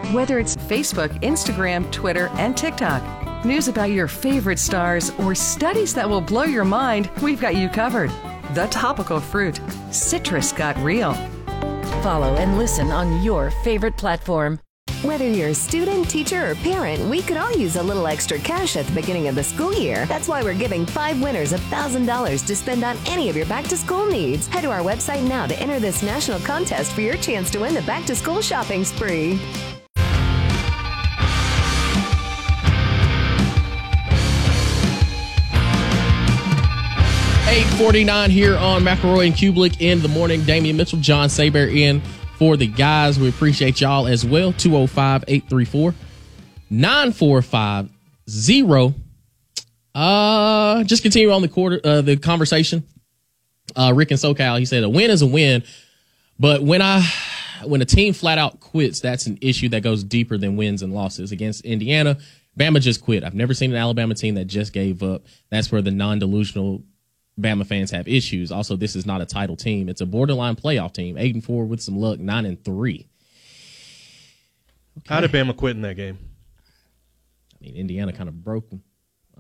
Whether it's Facebook, Instagram, Twitter, and TikTok, news about your favorite stars, or studies that will blow your mind, we've got you covered. The Topical Fruit. Citrus got real. Follow and listen on your favorite platform. Whether you're a student, teacher, or parent, we could all use a little extra cash at the beginning of the school year. That's why we're giving 5 winners $1,000 to spend on any of your back-to-school needs. Head to our website now to enter this national contest for your chance to win the back-to-school shopping spree. $8:49 here on McElroy and Kublik in the morning. Damian Mitchell, John Saber in for the guys. We appreciate y'all as well. 205-834-9450. Just continue on the conversation. Rick and SoCal, he said a win is a win, but when a team flat out quits, that's an issue that goes deeper than wins and losses. Against Indiana, Bama just quit. I've never seen an Alabama team that just gave up. That's where the non-delusional Bama fans have issues. Also, this is not a title team. It's a borderline playoff team. 8-4 with some luck, 9-3. Okay. How did Bama quit in that game? I mean, Indiana kind of broke them.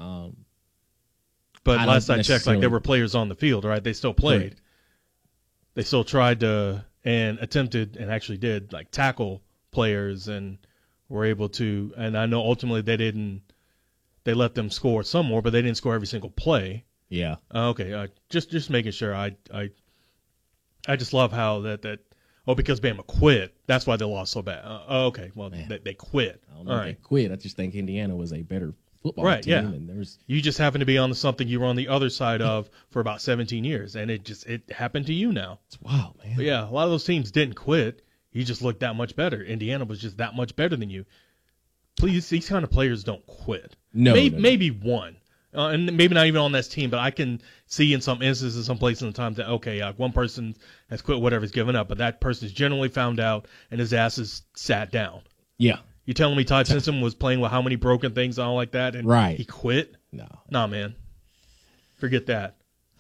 But last I checked, like, there were players on the field, right? They still played. Right. They still tried to and attempted and actually did, like, tackle players and were able to. And I know ultimately they let them score some more, but they didn't score every single play. Yeah. Okay. Just making sure. I just love how that because Bama quit, that's why they lost so bad. Okay. Well, they quit. I don't know if they quit. I just think Indiana was a better football team. Yeah. And you just happen to be on something you were on the other side of for about 17 years, and it happened to you now. It's wild, man. But yeah, a lot of those teams didn't quit. You just looked that much better. Indiana was just that much better than you. Please, these kind of players don't quit. No, maybe one. And maybe not even on this team, but I can see in some instances, some places and times that, okay, one person has quit whatever's given up, but that person's generally found out and his ass is sat down. Yeah. You telling me Ty Simpson was playing with how many broken things and all like that, and right. He quit? No. Nah, man. Forget that.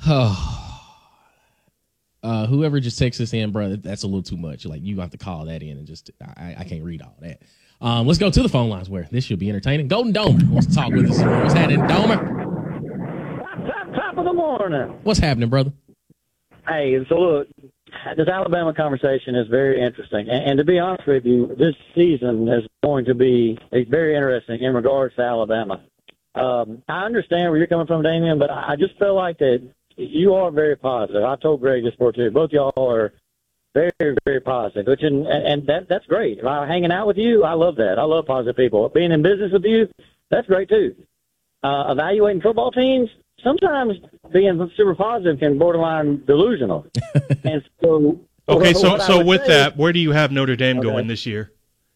Whoever just takes this in, bro, that's a little too much. Like, you have to call that in and just I can't read all that. Let's go to the phone lines where this should be entertaining. Golden Domer wants to talk with us. What's happening, Domer? Top of the morning. What's happening, brother? Hey, so look, this Alabama conversation is very interesting. And to be honest with you, this season is going to be very interesting in regards to Alabama. I understand where you're coming from, Damian, but I just feel like that you are very positive. I told Greg this before, too. Both y'all are very, very positive, and that's great. If I'm hanging out with you, I love that. I love positive people. Being in business with you, that's great, too. Evaluating football teams, sometimes being super positive can borderline delusional. And so, okay, so with that, where do you have Notre Dame going this year?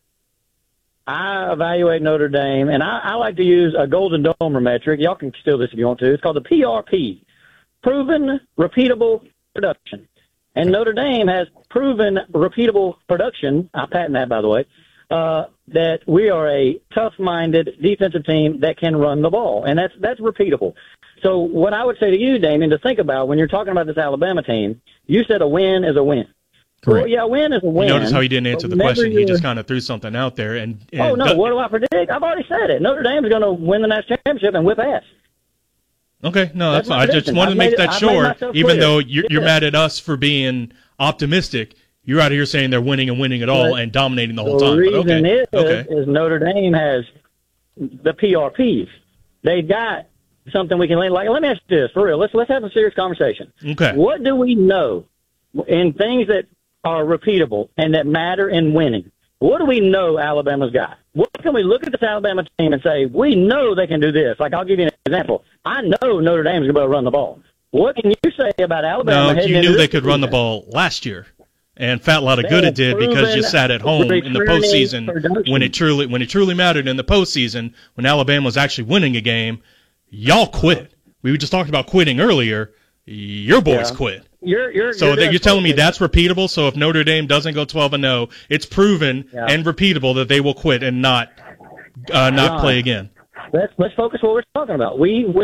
I evaluate Notre Dame, and I like to use a Golden Domer metric. Y'all can steal this if you want to. It's called the PRP, Proven Repeatable Production. And Notre Dame has proven repeatable production. I patent that, by the way, that we are a tough-minded defensive team that can run the ball, and that's repeatable. So what I would say to you, Damien, to think about when you're talking about this Alabama team, you said a win is a win. Correct. Well, yeah, a win is a win. You notice how he didn't answer the question. He just kind of threw something out there. Oh, no, what do I predict? I've already said it. Notre Dame is going to win the national championship and whip ass. Okay, no, that's fine. I just wanted to make that sure, even though you're mad at us for being optimistic. You're out here saying they're winning and winning it all and dominating the whole time. The reason is Notre Dame has the PRPs. They've got something we can lean. Like, let me ask you this, for real. Let's have a serious conversation. Okay. What do we know in things that are repeatable and that matter in winning? What do we know Alabama's got? What can we look at this Alabama team and say, we know they can do this? Like, I'll give you an example. I know Notre Dame's going to be able to run the ball. What can you say about Alabama? No, you knew they could run the ball last year. And Fat Lot of Good it did because you sat at home in the postseason when it truly mattered in the postseason when Alabama was actually winning a game. Y'all quit. We just talked about quitting earlier. Your boys quit. You're telling me that's repeatable. So if Notre Dame doesn't go 12-0, it's proven and repeatable that they will quit and not play again. let's focus what we're talking about.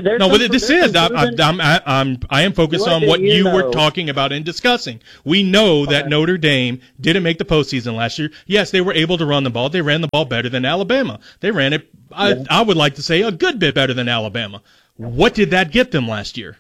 I am focused on what you were talking about and discussing. We know that Notre Dame didn't make the postseason last year. Yes, they were able to run the ball. They ran the ball better than Alabama. They ran it, I would like to say, a good bit better than Alabama. What did that get them last year?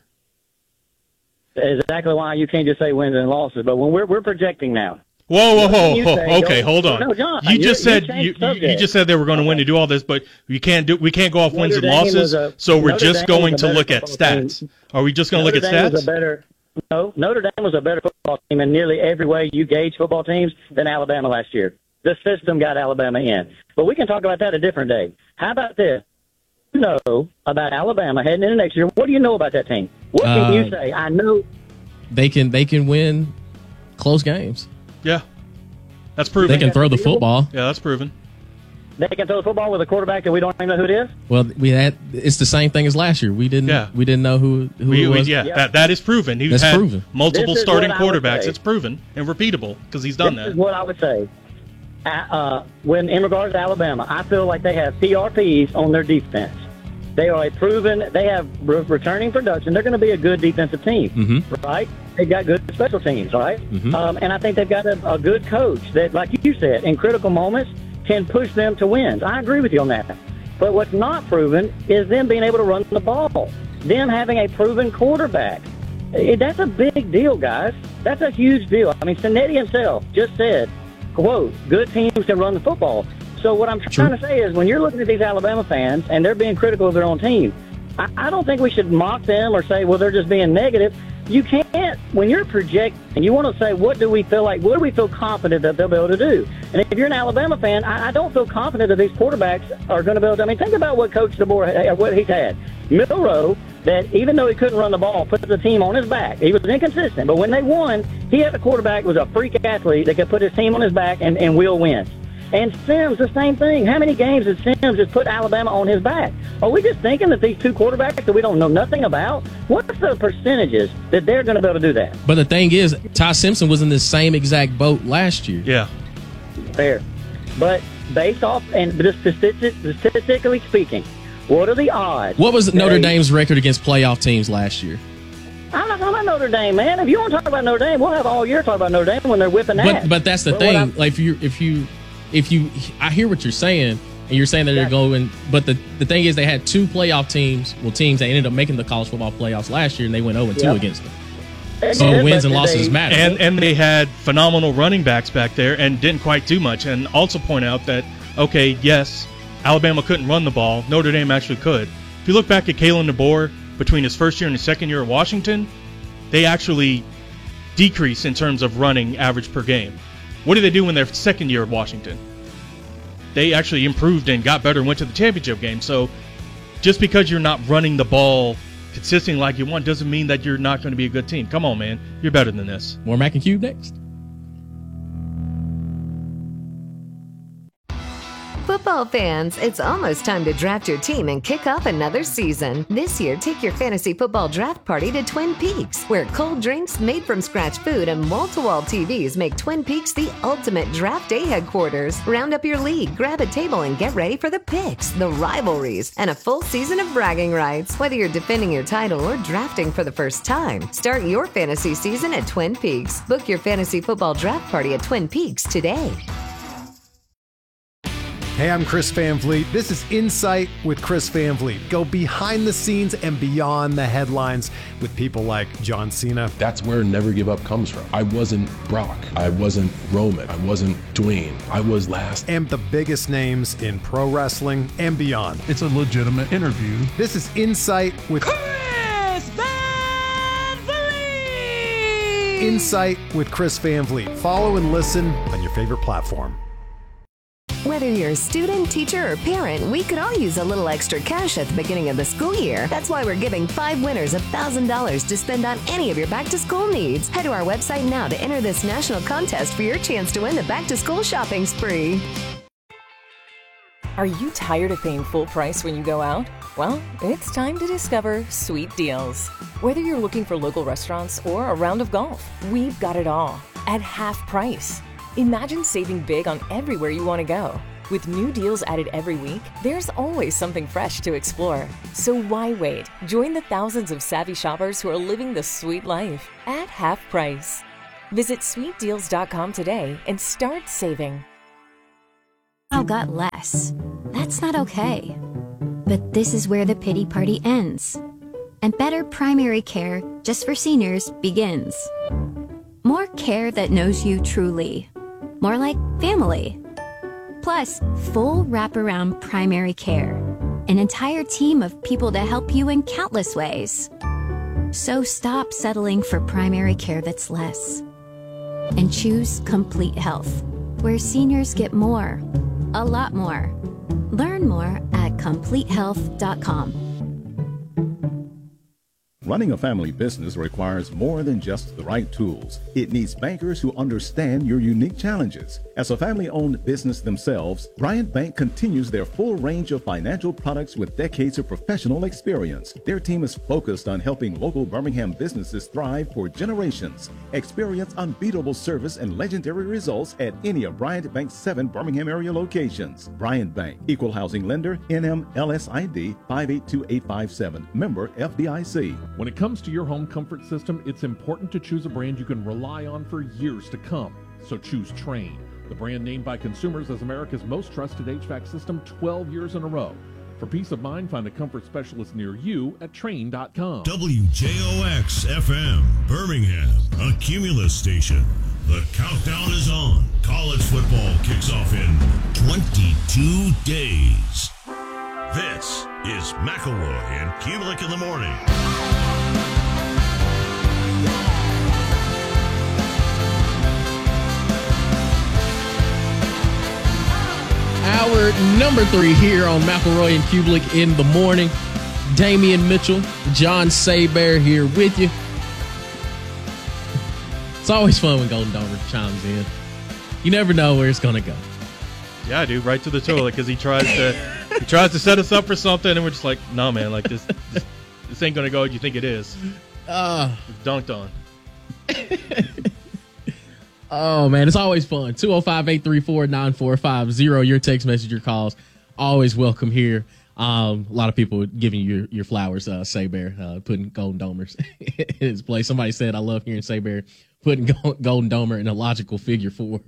Exactly why you can't just say wins and losses. But when we're projecting now. Whoa. Okay, hold on. No, John, you just said they were going to win to do all this, but we can't go off wins and losses. So we're just going to look at stats. Are we just going to look at stats? Notre Dame was a better football team in nearly every way you gauge football teams than Alabama last year. The system got Alabama in. But we can talk about that a different day. How about this? You know about Alabama heading into next year. What do you know about that team? What can you say? I know they can win close games. Yeah, that's proven. They can throw the football. Yeah, that's proven. They can throw the football with a quarterback that we don't even know who it is. Well, it's the same thing as last year. We didn't know who it was. That is proven. He's had proven. Multiple starting quarterbacks. It's proven and repeatable because he's done that. This is what I would say. When in regards to Alabama, I feel like they have PRPs on their defense. They are they have returning production. They're going to be a good defensive team, right? They've got good special teams, right? And I think they've got a good coach that, like you said, in critical moments can push them to wins. I agree with you on that. But what's not proven is them being able to run the ball, them having a proven quarterback. That's a big deal, guys. That's a huge deal. I mean, Cincinnati himself just said, quote, good teams can run the football. So what I'm trying to say is when you're looking at these Alabama fans and they're being critical of their own team, I don't think we should mock them or say, well, they're just being negative. You can't, when you're projecting, you want to say, what do we feel confident that they'll be able to do? And if you're an Alabama fan, I don't feel confident that these quarterbacks are going to be able to. I mean, think about what Coach DeBoer, what he's had. Milroe, that even though he couldn't run the ball, put the team on his back. He was inconsistent, but when they won, he had a quarterback who was a freak athlete that could put his team on his back and will win. And Sims, the same thing. How many games did Sims just put Alabama on his back? Are we just thinking that these two quarterbacks that we don't know nothing about, what's the percentages that they're going to be able to do that? But the thing is, Ty Simpson was in the same exact boat last year. Yeah. Fair. But based off, and statistically speaking, what are the odds? What was Notre Dame's record against playoff teams last year? I'm not talking about Notre Dame, man. If you want to talk about Notre Dame, we'll have all year talking about Notre Dame when they're whipping ass. But that's the thing. Like if you, I hear what you're saying, and you're saying that they're going, but the thing is they had two playoff teams that ended up making the college football playoffs last year, and they went 0-2 against them. So wins and losses matter. And they had phenomenal running backs back there and didn't quite do much. And also point out that, okay, yes, Alabama couldn't run the ball. Notre Dame actually could. If you look back at Kalen DeBoer between his first year and his second year at Washington, they actually decreased in terms of running average per game. What did they do in their second year at Washington? They actually improved and got better and went to the championship game. So just because you're not running the ball consistently like you want doesn't mean that you're not going to be a good team. Come on, man. You're better than this. More Mac and Cube next. Football fans, it's almost time to draft your team and kick off another season. This year, take your fantasy football draft party to Twin Peaks, where cold drinks, made from scratch food, and wall-to-wall TVs make Twin Peaks the ultimate draft day headquarters. Round up your league, grab a table, and get ready for the picks, the rivalries, and a full season of bragging rights. Whether you're defending your title or drafting for the first time, start your fantasy season at Twin Peaks. Book your fantasy football draft party at Twin Peaks today. Hey, I'm Chris Van Vliet. This is Insight with Chris Van Vliet. Go behind the scenes and beyond the headlines with people like John Cena. That's where Never Give Up comes from. I wasn't Brock. I wasn't Roman. I wasn't Dwayne. I was last. And the biggest names in pro wrestling and beyond. It's a legitimate interview. This is Insight with Chris Van Vliet. Insight with Chris Van Vliet. Follow and listen on your favorite platform. Whether you're a student, teacher, or parent, we could all use a little extra cash at the beginning of the school year. That's why we're giving 5 winners $1,000 to spend on any of your back-to-school needs. Head to our website now to enter this national contest for your chance to win the back-to-school shopping spree. Are you tired of paying full price when you go out? Well, it's time to discover Sweet Deals. Whether you're looking for local restaurants or a round of golf, we've got it all at half price. Imagine saving big on everywhere you want to go. With new deals added every week, there's always something fresh to explore. So why wait? Join the thousands of savvy shoppers who are living the sweet life at half price. Visit sweetdeals.com today and start saving. Now got less. That's not okay. But this is where the pity party ends. And better primary care just for seniors begins. More care that knows you truly. More like family. Plus, full wraparound primary care. An entire team of people to help you in countless ways. So stop settling for primary care that's less. And choose Complete Health, where seniors get more. A lot more. Learn more at CompleteHealth.com. Running a family business requires more than just the right tools. It needs bankers who understand your unique challenges. As a family-owned business themselves, Bryant Bank continues their full range of financial products with decades of professional experience. Their team is focused on helping local Birmingham businesses thrive for generations. Experience unbeatable service and legendary results at any of Bryant Bank's 7 Birmingham area locations. Bryant Bank, Equal Housing Lender, NMLSID 582857, member FDIC. When it comes to your home comfort system, it's important to choose a brand you can rely on for years to come. So choose Trane, the brand named by consumers as America's most trusted HVAC system 12 years in a row. For peace of mind, find a comfort specialist near you at Trane.com. WJOX FM, Birmingham, a Cumulus station. The countdown is on. College football kicks off in 22 days. This is McElroy and Kubelik in the morning. Hour number 3 here on McElroy and Kubelik in the morning. Damian Mitchell, John Saybear here with you. It's always fun when Golden Domer chimes in. You never know where it's going to go. Yeah, dude, right to the toilet because he tries to set us up for something, and we're just like, no, man, like this ain't gonna go. You think it is? Dunked on. Oh man, it's always fun. 205-834-9450. Your text message, your calls, always welcome here. A lot of people giving you your flowers. Saybear putting Golden Domers in his place. Somebody said, "I love hearing Saybear putting Golden Domer in a logical figure 4."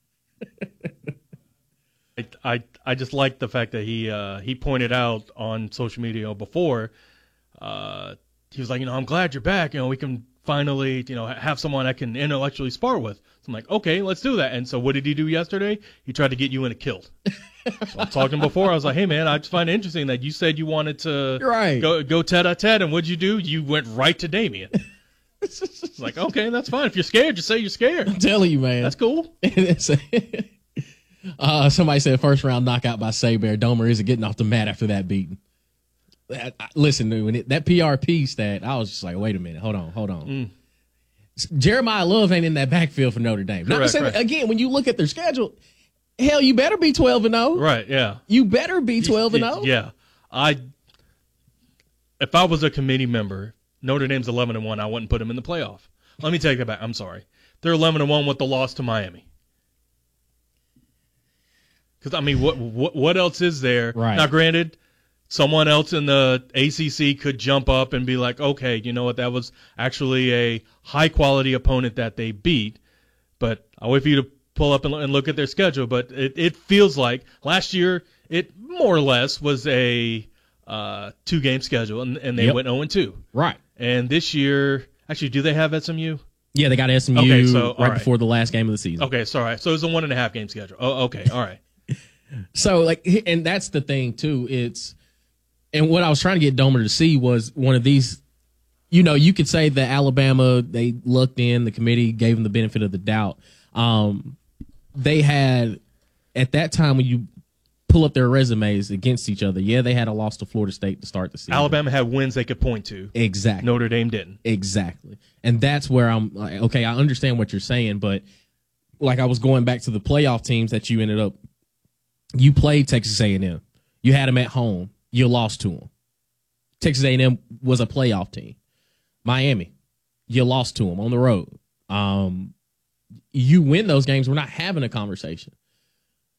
I just like the fact that he pointed out on social media before. He was like, I'm glad you're back. We can finally, have someone I can intellectually spar with. So I'm like, okay, let's do that. And so what did he do yesterday? He tried to get you in a kilt. So I'm talking before. I was like, hey man, I just find it interesting that you said you wanted to go tete-a-tete, and what'd you do? You went right to Damian. It's like, okay, that's fine. If you're scared, just say you're scared. I'm telling you, man. That's cool. Somebody said first round knockout by Saybear. Domer isn't getting off the mat after that beating. Listen, when that PRP stat, I was just like, wait a minute, hold on. Jeremiah Love ain't in that backfield for Notre Dame. Correct. Again, when you look at their schedule, hell, you better be 12-0. Right, yeah. You better be 12-0. Yeah. If I was a committee member, Notre Dame's 11-1, I wouldn't put them in the playoff. Let me take that back. I'm sorry. They're 11-1 with the loss to Miami. Because, what else is there? Right. Now, granted, someone else in the ACC could jump up and be like, okay, you know what, that was actually a high-quality opponent that they beat. But I'll wait for you to pull up and look at their schedule. But it feels like last year it more or less was a 2-game schedule, and they went 0-2. Right. And this year, actually, do they have SMU? Yeah, they got SMU before the last game of the season. Okay, sorry. So it's a 1.5-game schedule. Oh, okay, all right. So, and that's the thing, too. And what I was trying to get Domer to see was one of these, you could say that Alabama, they lucked in, the committee gave them the benefit of the doubt. They had, at that time, when you pull up their resumes against each other, they had a loss to Florida State to start the season. Alabama had wins they could point to. Exactly. Notre Dame didn't. Exactly. And that's where I'm like, okay, I understand what you're saying, but like I was going back to the playoff teams that you played Texas A&M. You had them at home. You lost to them. Texas A&M was a playoff team. Miami, you lost to them on the road. You win those games, we're not having a conversation.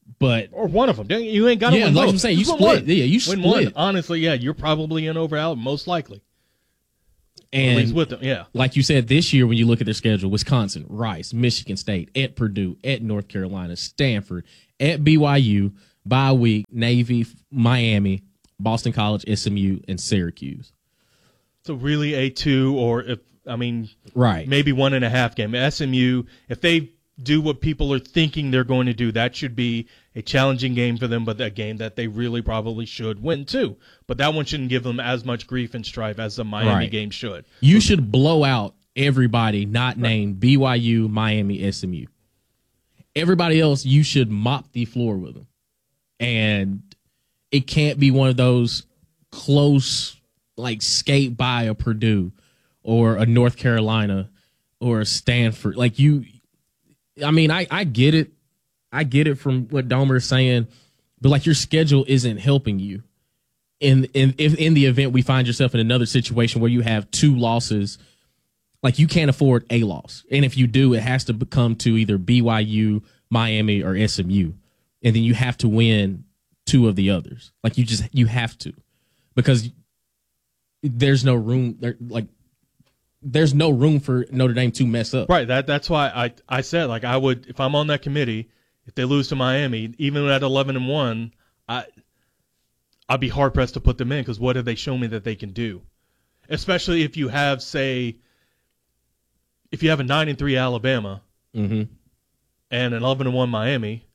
But or one of them. You ain't got to win both. Like I'm saying, you split. Yeah, you win split. One. Honestly, yeah, you're probably in over Alabama, most likely. And at least with them, yeah. Like you said, this year when you look at their schedule, Wisconsin, Rice, Michigan State, at Purdue, at North Carolina, Stanford, at BYU, bye week, Navy, Miami, Boston College, SMU, and Syracuse. So really a 2 or right, maybe 1.5 game. SMU, if they do what people are thinking they're going to do, that should be a challenging game for them, but a game that they really probably should win too. But that one shouldn't give them as much grief and strife as the Miami game should. You should blow out everybody not named BYU, Miami, SMU. Everybody else, you should mop the floor with them. And it can't be one of those close, like, skate by a Purdue or a North Carolina or a Stanford. Like, I get it. I get it from what Domer is saying, but like your schedule isn't helping you. If in the event we find yourself in another situation where you have 2 losses, like you can't afford a loss. And if you do, it has to come to either BYU, Miami, or SMU. And then you have to win 2 of the others. Like you have to, because there's no room there. Like, there's no room for Notre Dame to mess up. Right. That's why I said, like, I would, if I'm on that committee, if they lose to Miami, even at 11-1, I'd be hard pressed to put them in, because what have they shown me that they can do? Especially if you have, say, if you have a 9-3 Alabama and an 11-1 Miami.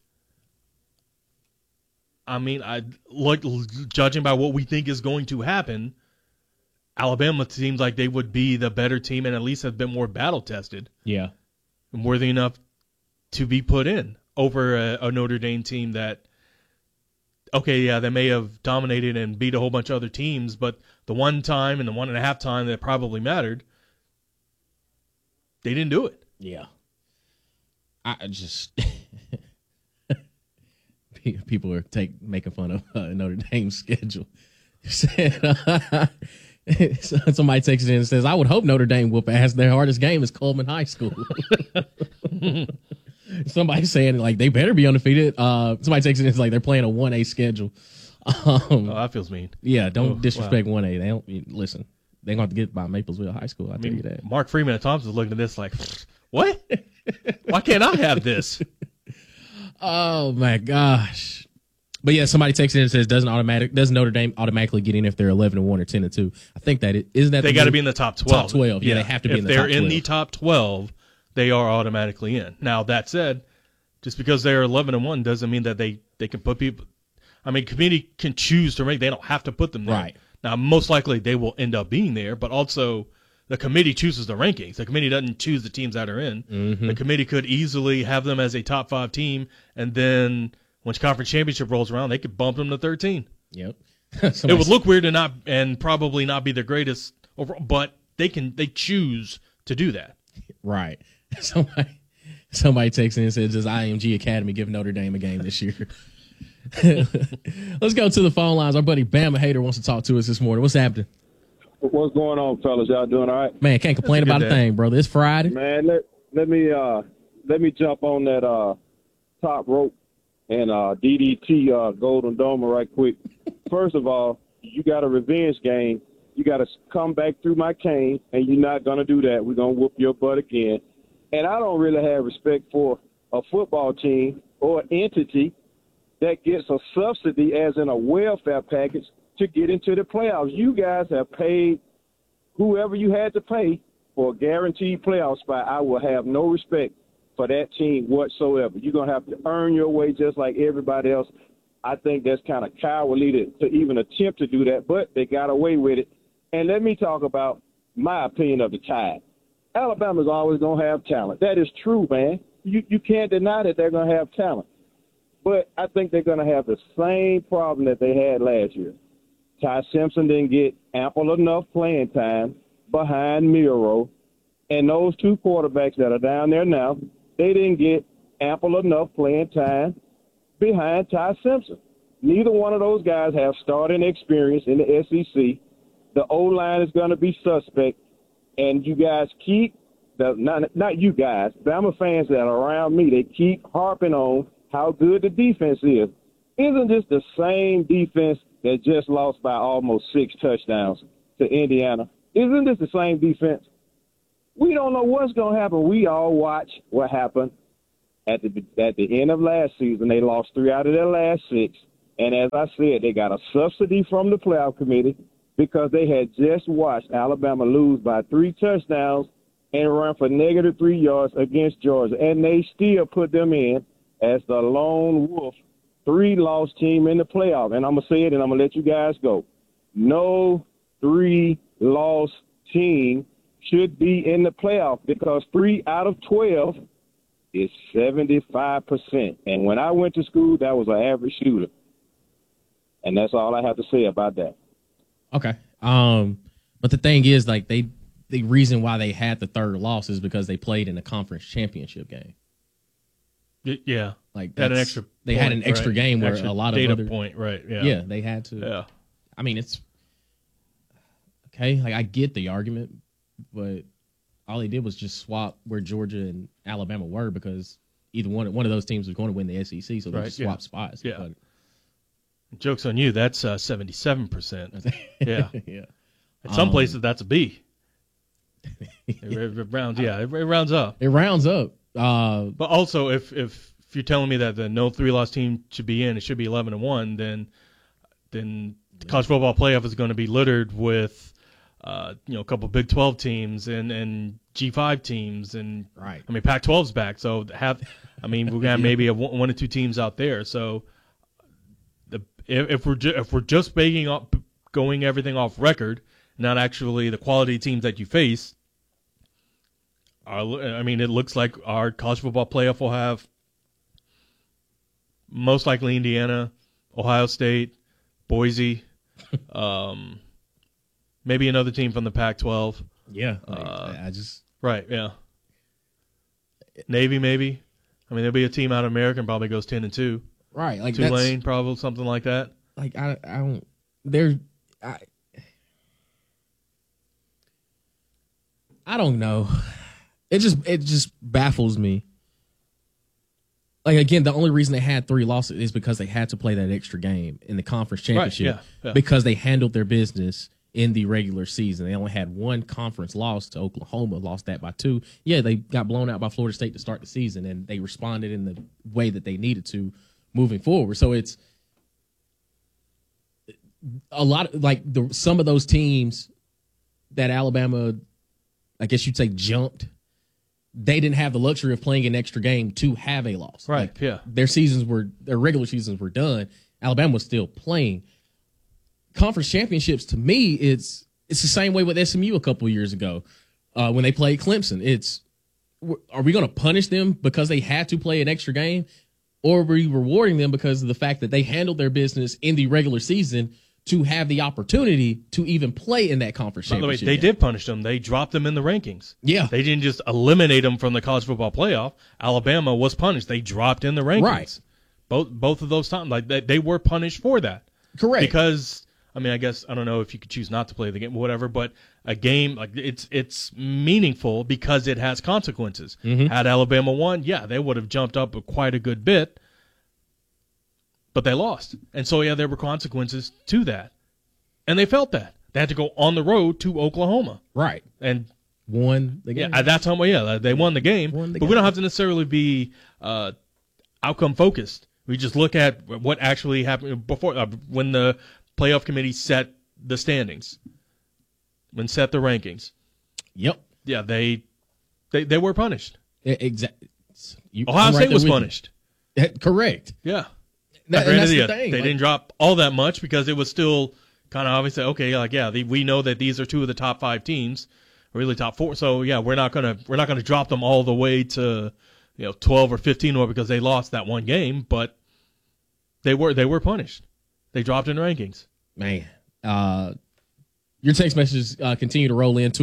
I mean, judging by what we think is going to happen, Alabama seems like they would be the better team and at least have been more battle tested. Yeah. And worthy enough to be put in over a Notre Dame team that, okay, yeah, they may have dominated and beat a whole bunch of other teams, but the one time and the 1.5 time that probably mattered, they didn't do it. Yeah. I just people are making fun of Notre Dame's schedule. Somebody texts in and says, I would hope Notre Dame whoop ass. Their hardest game is Coleman High School. Somebody saying, like, they better be undefeated. Somebody texts in and it's like they're playing a 1A schedule. That feels mean. Yeah, don't disrespect 1A. They don't listen. They're going to have to get by Maplesville High School. I tell you that. Mark Freeman at Thompson's looking at this like, what? Why can't I have this? Oh my gosh. But yeah, somebody texts in and says, doesn't Notre Dame automatically get in if they're 11-1 or 10-2? I think that isn't that they got to be in the top 12. Top 12. Yeah, they have to be in the top 12. If they're in the top 12, they are automatically in. Now, that said, just because they're 11-1 doesn't mean that they can put people. I mean, committee can choose to rank. They don't have to put them there. Right. Now, most likely they will end up being there, but also the committee chooses the rankings. The committee doesn't choose the teams that are in. Mm-hmm. The committee could easily have them as a top 5 team, and then once conference championship rolls around, they could bump them to 13. Yep. It would look weird and probably not be the greatest overall, but they choose to do that. Right. Somebody takes in and says, does IMG Academy give Notre Dame a game this year? Let's go to the phone lines. Our buddy Bama Hater wants to talk to us this morning. What's happening? What's going on, fellas? Y'all doing all right? Man, can't complain about a thing, brother. It's Friday. Man, let me jump on that top rope and DDT Golden Dome right quick. First of all, you got a revenge game. You got to come back through my cane, and you're not going to do that. We're going to whoop your butt again. And I don't really have respect for a football team or entity that gets a subsidy, as in a welfare package, to get into the playoffs. You guys have paid whoever you had to pay for a guaranteed playoff spot. I will have no respect for that team whatsoever. You're going to have to earn your way just like everybody else. I think that's kind of cowardly to even attempt to do that, but they got away with it. And let me talk about my opinion of the Tide. Alabama's always going to have talent. That is true, man. You can't deny that they're going to have talent. But I think they're going to have the same problem that they had last year. Ty Simpson didn't get ample enough playing time behind Miro. And those 2 quarterbacks that are down there now, they didn't get ample enough playing time behind Ty Simpson. Neither one of those guys have starting experience in the SEC. The O-line is going to be suspect. And you guys keep, not you guys, Bama fans that are around me, they keep harping on how good the defense is. Isn't this the same defense that just lost by almost 6 touchdowns to Indiana? Isn't this the same defense? We don't know what's going to happen. We all watch what happened at the end of last season. They lost 3 out of their last 6. And as I said, they got a subsidy from the playoff committee because they had just watched Alabama lose by 3 touchdowns and run for -3 yards against Georgia. And they still put them in as the lone wolf 3-loss team in the playoff. And I'm going to say it, and I'm going to let you guys go. No 3-loss team should be in the playoff because 3 out of 12 is 75%. And when I went to school, that was an average shooter. And that's all I have to say about that. Okay. But the thing is, like, the reason why they had the 3rd loss is because they played in a conference championship game. Yeah. Like had an extra they point, had an extra game where extra a lot of data other point, right? Yeah. Yeah, they had to. Yeah. I mean, it's okay. Like, I get the argument, but all they did was just swap where Georgia and Alabama were because either one of those teams was going to win the SEC, so they just swapped spots. Yeah. But, joke's on you. That's 77%. Yeah. Yeah. At some places, that's a B. It rounds. Yeah, it rounds up. It rounds up. But also, if you're telling me that the no 3-loss team should be in, it should be 11-1, then the college football playoff is going to be littered with a couple Big 12 teams and G5 teams, and right. I mean Pac-12's back, so we're gonna maybe have 1 or 2 teams out there. So if we're just going everything off record, not actually the quality teams that you face. It looks like our college football playoff will have most likely Indiana, Ohio State, Boise, maybe another team from the Pac-12. Yeah, I just right. Yeah, Navy maybe. I mean, there'll be a team out of American probably goes 10-2. Right, like Tulane probably something like that. Like I don't. I don't know. It just baffles me. Like, again, the only reason they had 3 losses is because they had to play that extra game in the conference championship. Right, yeah. Because they handled their business in the regular season. They only had 1 conference loss to Oklahoma, lost that by 2. Yeah, they got blown out by Florida State to start the season, and they responded in the way that they needed to moving forward. So it's a lot of, like, some of those teams that Alabama, I guess you'd say, jumped. They didn't have the luxury of playing an extra game to have a loss. Right, like, yeah. Their regular seasons were done. Alabama was still playing. Conference championships, to me, it's the same way with SMU a couple of years ago when they played Clemson. Are we going to punish them because they had to play an extra game, or are we rewarding them because of the fact that they handled their business in the regular season to have the opportunity to even play in that conference championship? By the way, they did punish them. They dropped them in the rankings. Yeah. They didn't just eliminate them from the college football playoff. Alabama was punished. They dropped in the rankings. Right. Both of those times, like they were punished for that. Correct. Because, I guess, I don't know if you could choose not to play the game, whatever, but a game, like, it's meaningful because it has consequences. Mm-hmm. Had Alabama won, yeah, they would have jumped up quite a good bit, but they lost. And so, yeah, there were consequences to that. And they felt that. They had to go on the road to Oklahoma. Right. And won the game. Yeah, at that time, they won the game. But we don't have to necessarily be outcome focused. We just look at what actually happened before when the playoff committee set the standings, set the rankings. Yep. Yeah, they were punished. Exactly. Ohio State was punished. Correct. Yeah. That's the thing. They didn't drop all that much because it was still kind of obvious that, okay, like, yeah, we know that these are 2 of the top 5 teams, really top 4. So yeah, we're not gonna drop them all the way to 12 or 15 more because they lost that one game, but they were punished. They dropped in rankings. Man, your text messages continue to roll in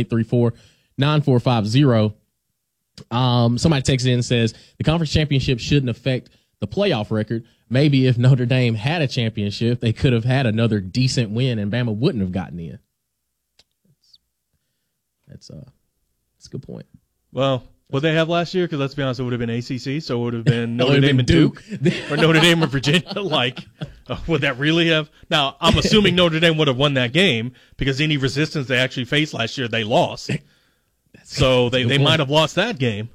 205-834-9450. Somebody texts in and says the conference championship shouldn't affect the playoff record. Maybe if Notre Dame had a championship, they could have had another decent win and Bama wouldn't have gotten in. That's a good point. Well, What they have last year? Because let's be honest, it would have been ACC, so it would have been Notre Dame and Duke, or Notre Dame and Virginia. Would that really have? Now, I'm assuming Notre Dame would have won that game because any resistance they actually faced last year, they lost. So they might have lost that game.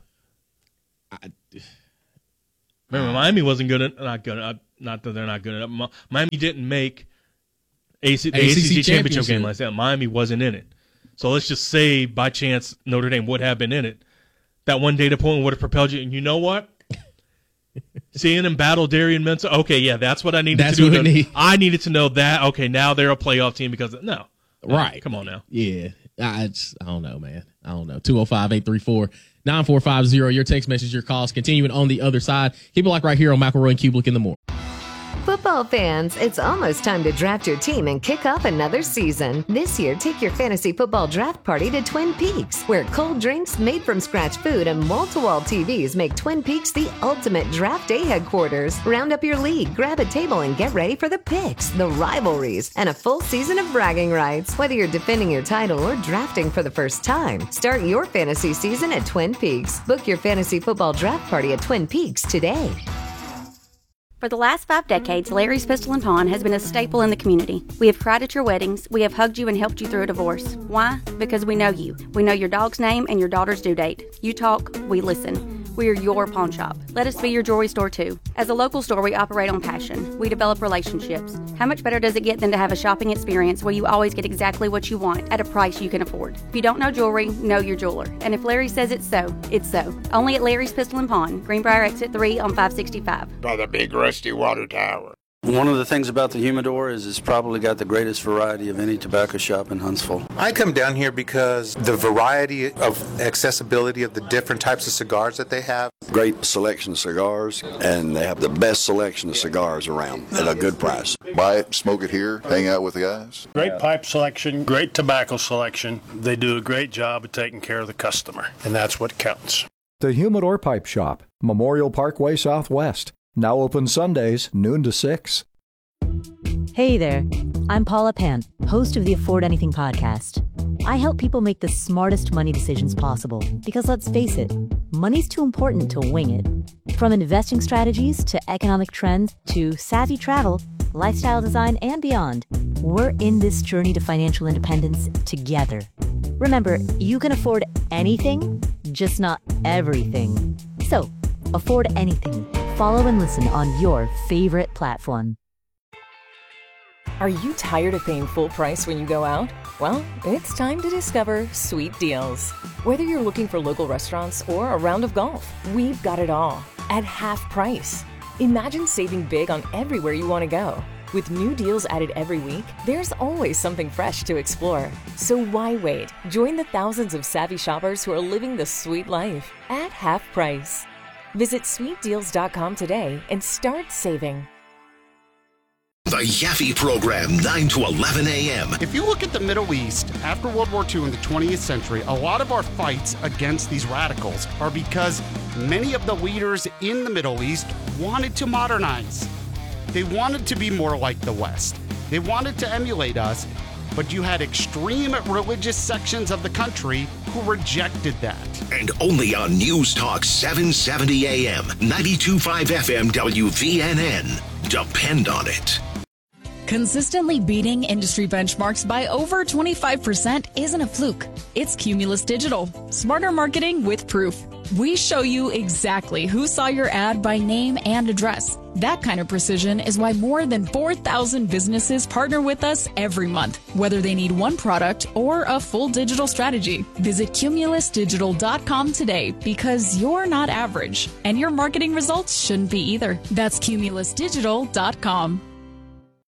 Remember, Miami wasn't good. Not that they're not good enough. Miami didn't make the ACC championship game like that. Miami wasn't in it. So let's just say by chance Notre Dame would have been in it. That one data point would have propelled you. And you know what? Seeing them battle Darian Mensah. Okay, yeah, that's what I needed to do. I needed to know that. Okay, now they're a playoff team because no. Right. Come on now. Yeah. I don't know, man. I don't know. 205-834-9450. Your text message, your calls. Continuing on the other side. Keep it locked right here on McElroy and Kubelik in the morning. Football fans, it's almost time to draft your team and kick off another season. This year, take your fantasy football draft party to Twin Peaks, where cold drinks, made from scratch food, and wall-to-wall TVs make Twin Peaks the ultimate draft day headquarters. Round up your league, grab a table, and get ready for the picks, the rivalries, and a full season of bragging rights. Whether you're defending your title or drafting for the first time, start your fantasy season at Twin Peaks. Book your fantasy football draft party at Twin Peaks today. For the last 5 decades, Larry's Pistol and Pawn has been a staple in the community. We have cried at your weddings. We have hugged you and helped you through a divorce. Why? Because we know you. We know your dog's name and your daughter's due date. You talk, we listen. We are your pawn shop. Let us be your jewelry store too. As a local store, we operate on passion. We develop relationships. How much better does it get than to have a shopping experience where you always get exactly what you want at a price you can afford? If you don't know jewelry, know your jeweler. And if Larry says it's so, it's so. Only at Larry's Pistol and Pawn, Greenbrier Exit 3 on 565. By the big rusty water tower. One of the things about the Humidor is it's probably got the greatest variety of any tobacco shop in Huntsville. I come down here because the variety of accessibility of the different types of cigars that they have. Great selection of cigars, and they have the best selection of cigars around at a good price. Buy it, smoke it here, hang out with the guys. Great pipe selection, great tobacco selection. They do a great job of taking care of the customer, and that's what counts. The Humidor Pipe Shop, Memorial Parkway Southwest. Now open Sundays, noon to 6. Hey there, I'm Paula Pant, host of the Afford Anything podcast. I help people make the smartest money decisions possible because let's face it, money's too important to wing it. From investing strategies to economic trends to savvy travel, lifestyle design, and beyond, we're in this journey to financial independence together. Remember, you can afford anything, just not everything. So, afford anything. Follow and listen on your favorite platform. Are you tired of paying full price when you go out? Well, it's time to discover Sweet Deals. Whether you're looking for local restaurants or a round of golf, we've got it all at half price. Imagine saving big on everywhere you want to go. With new deals added every week, there's always something fresh to explore. So why wait? Join the thousands of savvy shoppers who are living the sweet life at half price. Visit sweetdeals.com today and start saving. The Yaffe Program, 9 to 11 a.m. If you look at the Middle East, after World War II in the 20th century, a lot of our fights against these radicals are because many of the leaders in the Middle East wanted to modernize. They wanted to be more like the West. They wanted to emulate us, but you had extreme religious sections of the country who rejected that. And only on News Talk 770 AM, 92.5 FM WVNN. Depend on it. Consistently beating industry benchmarks by over 25% isn't a fluke. It's Cumulus Digital. Smarter marketing with proof. We show you exactly who saw your ad by name and address. That kind of precision is why more than 4,000 businesses partner with us every month, whether they need one product or a full digital strategy. Visit cumulusdigital.com today because you're not average, and your marketing results shouldn't be either. That's cumulusdigital.com.